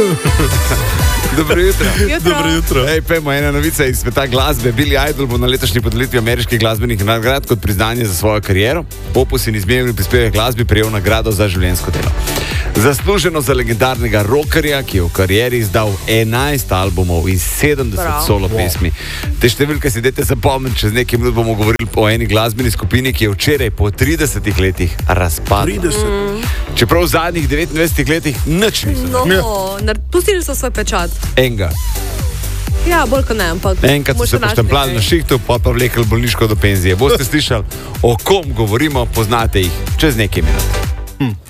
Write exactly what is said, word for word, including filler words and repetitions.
Dobro jutro. Dobro jutro. Ej, pejmo, ena novica iz sveta glasbe. Billy Idol bo na letošnji podelitvi ameriških glasbenih nagrad kot priznanje za svojo kariero. Opus in izjemni prispevek glasbi prejel nagrado za življenjsko delo. Zasluženo za legendarnega rockerja, ki je v karieri izdal enajst albumov in sedemdeset Prav. solo pesmi. Te številke si dajte zapomniti, čez nekaj minut bomo govorili o eni glasbeni skupini, ki je včeraj po tridesetih letih razpadla. trideset. Mm. Čeprav v zadnjih devetindvajsetih letih nič niso. No, nar- pustili so svoj pečat. Enga. Ja, bolj kot ne, ampak... Enkrat so se poštempljali na šihtu, pa pa vlekli bolniško do penzije. Boste slišali, o kom govorimo, poznate jih čez nekaj minut. Hm.